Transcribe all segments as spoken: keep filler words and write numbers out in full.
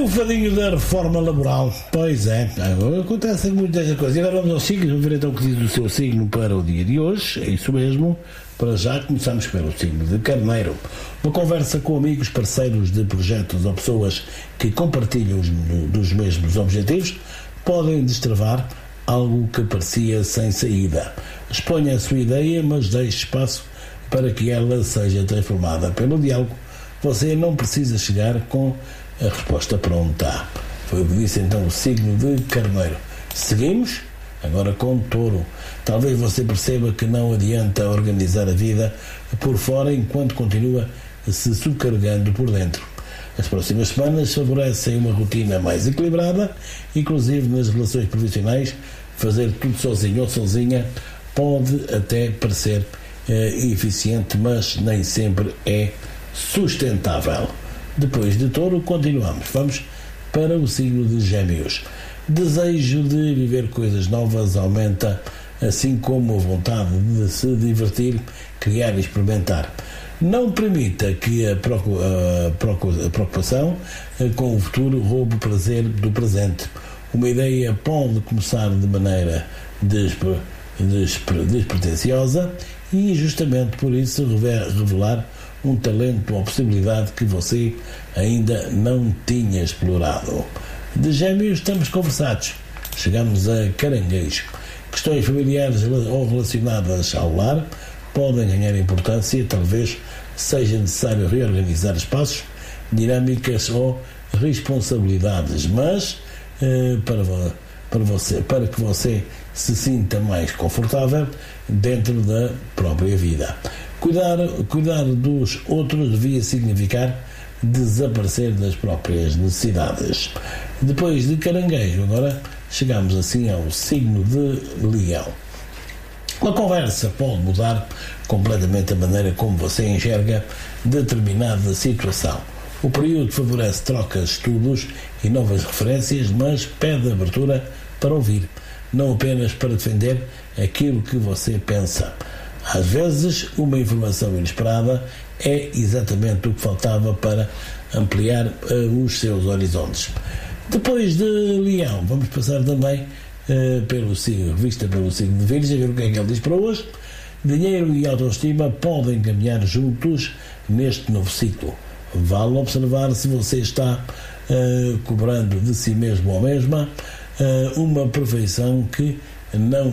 Um fadinho da reforma laboral. Pois é, agora acontecem muitas coisas. E agora vamos ao signo, vamos ver então o que diz o seu signo para o dia de hoje. É isso mesmo. Para já começamos pelo signo de Carneiro. Uma conversa com amigos, parceiros de projetos ou pessoas que compartilham os, dos mesmos objetivos podem destravar algo que parecia sem saída. Exponha a sua ideia, mas deixe espaço para que ela seja transformada. Pelo diálogo, você não precisa chegar com a resposta pronta. Foi o que disse então o signo de Carneiro. Seguimos agora com Touro. Talvez você perceba que não adianta organizar a vida por fora enquanto continua se subcarregando por dentro. As próximas semanas favorecem uma rotina mais equilibrada, inclusive nas relações profissionais. Fazer tudo sozinho ou sozinha pode até parecer eh, eficiente, mas nem sempre é sustentável. Depois de Touro, continuamos. Vamos para o signo de Gêmeos. Desejo de viver coisas novas aumenta, assim como a vontade de se divertir, criar e experimentar. Não permita que a preocupação com o futuro roube o prazer do presente. Uma ideia pode começar de maneira despre, despre, despretensiosa e justamente por isso revelar um talento ou possibilidade que você ainda não tinha explorado. De Gêmeos estamos conversados. Chegamos a Caranguejo. Questões familiares ou relacionadas ao lar podem ganhar importância, talvez seja necessário reorganizar espaços, dinâmicas ou responsabilidades, mas eh, para, para, você, para que você se sinta mais confortável dentro da própria vida. Cuidar, cuidar dos outros devia significar desaparecer das próprias necessidades. Depois de Caranguejo, agora chegamos assim ao signo de Leão. A conversa pode mudar completamente a maneira como você enxerga determinada situação. O período favorece trocas, estudos e novas referências, mas pede abertura para ouvir, não apenas para defender aquilo que você pensa. Às vezes, uma informação inesperada é exatamente o que faltava para ampliar uh, os seus horizontes. Depois de Leão, vamos passar também uh, pelo signo, vista pelo signo de Virgem, ver o que é que ele diz para hoje. Dinheiro e autoestima podem caminhar juntos neste novo ciclo. Vale observar se você está uh, cobrando de si mesmo ou mesma uh, uma perfeição que não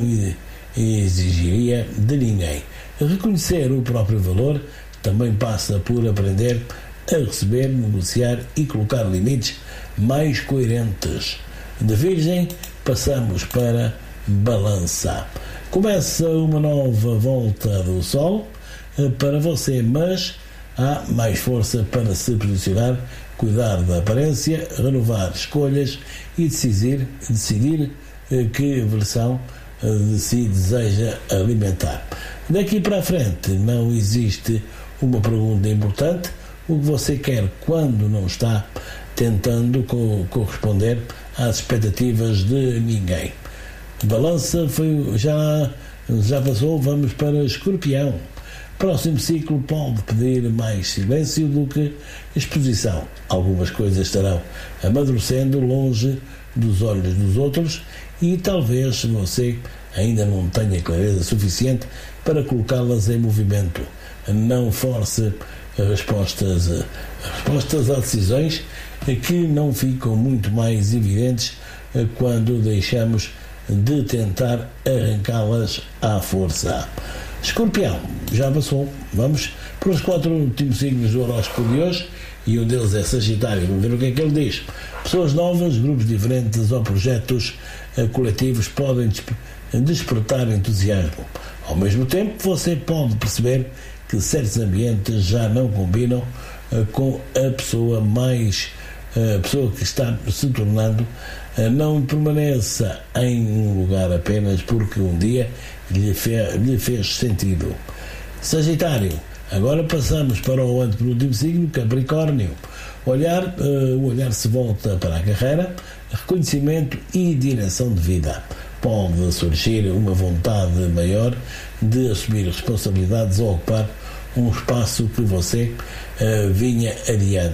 exigiria de ninguém. Reconhecer o próprio valor também passa por aprender a receber, negociar e colocar limites mais coerentes. De Virgem passamos para Balança. Começa uma nova volta do Sol para você, mas há mais força para se posicionar, cuidar da aparência, renovar escolhas e decidir, decidir que versão de si deseja alimentar. Daqui para a frente não existe uma pergunta importante: o que você quer quando não está tentando co- corresponder às expectativas de ninguém. Balança foi, já, já passou, vamos para Escorpião. Próximo ciclo pode pedir mais silêncio do que exposição. Algumas coisas estarão amadurecendo longe dos olhos dos outros e talvez você ainda não tenha clareza suficiente para colocá-las em movimento. Não force respostas, respostas a decisões que não ficam muito mais evidentes quando deixamos de tentar arrancá-las à força. Escorpião, já passou. Vamos para os quatro últimos signos do horóscopo de hoje e um deles é Sagitário. Vamos ver o que é que ele diz. Pessoas novas, grupos diferentes ou projetos coletivos podem despertar entusiasmo. Ao mesmo tempo, você pode perceber que certos ambientes já não combinam uh, com a pessoa mais uh, a pessoa que está se tornando. Uh, não permaneça em um lugar apenas porque um dia lhe, fe, lhe fez sentido. Sagitário, agora passamos para o antepenúltimo signo, Capricórnio. Olhar, uh, o olhar se volta para a carreira, reconhecimento e direção de vida. Pode surgir uma vontade maior de assumir responsabilidades ou ocupar um espaço que você uh, vinha adiando.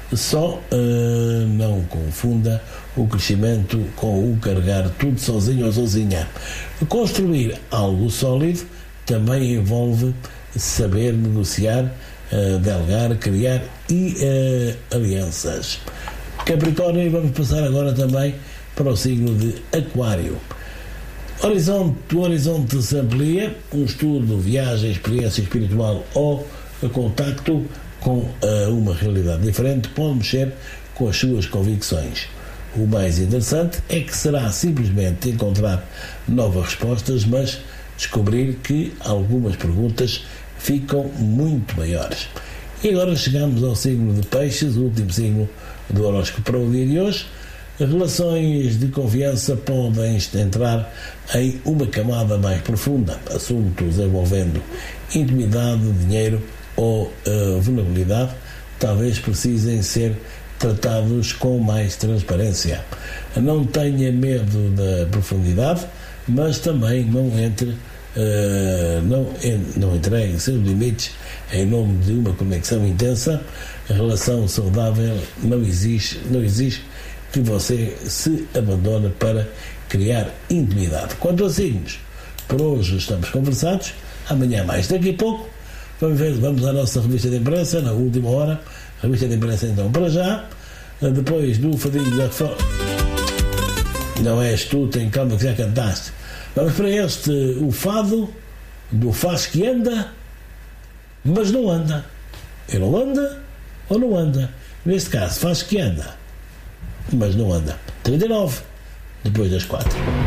Só uh, não confunda o crescimento com o carregar tudo sozinho ou sozinha. Construir algo sólido também envolve saber negociar, uh, delegar, criar e uh, alianças. Capricórnio, vamos passar agora também para o signo de Aquário. Horizonte, o horizonte se amplia, um estudo, viagem, experiência espiritual ou contacto com uh, uma realidade diferente pode mexer com as suas convicções. O mais interessante é que será simplesmente encontrar novas respostas, mas descobrir que algumas perguntas ficam muito maiores. E agora chegamos ao signo de Peixes, o último signo do horóscopo para o dia de hoje. Relações de confiança podem entrar em uma camada mais profunda. Assuntos envolvendo intimidade, dinheiro ou uh, vulnerabilidade talvez precisem ser tratados com mais transparência. Não tenha medo da profundidade, mas também não entre, uh, não, não entregue seus limites em nome de uma conexão intensa. A relação saudável não exige, não exige que você se abandone para criar intimidade. Quanto a signos, por hoje estamos conversados. Amanhã mais, daqui a pouco vamos ver, vamos à nossa revista de imprensa na última hora. A revista de imprensa então para já, depois do fadinho da fo... não és tu, tem calma que já cantaste. Vamos para este, o fado do faz que anda mas não anda. Ele ou anda ou não anda. Neste caso faz que anda mas não anda. trinta e nove depois das quatro.